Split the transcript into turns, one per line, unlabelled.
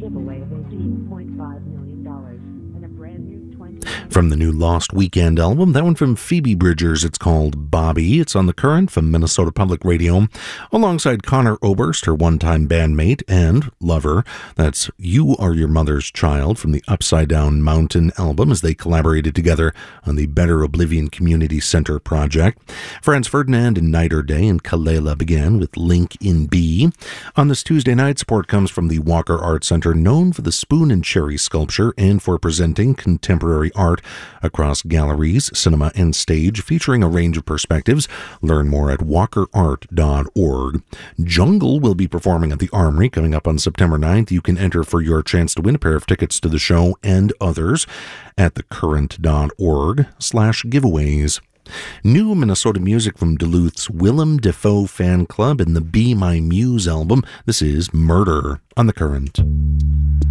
giveaway of $18.5 million and a brand new
From the new Lost Weekend album, that one from Phoebe Bridgers, it's called Bobby. It's on The Current from Minnesota Public Radio, alongside Connor Oberst, her one-time bandmate and lover. That's You Are Your Mother's Child from the Upside Down Mountain album, as they collaborated together on the Better Oblivion Community Center project. Franz Ferdinand and Night or Day and Kalela began with Link in B. On this Tuesday night, support comes from the Walker Art Center, known for the Spoon and Cherry sculpture and for presenting contemporary art across galleries, cinema, and stage, featuring a range of perspectives. Learn more at walkerart.org. Jungle will be performing at the Armory coming up on September 9th. You can enter for your chance to win a pair of tickets to the show and others at thecurrent.org/giveaways. New Minnesota music from Duluth's Willem Dafoe Fan Club and the Be My Muse album. This is Murder on The Current.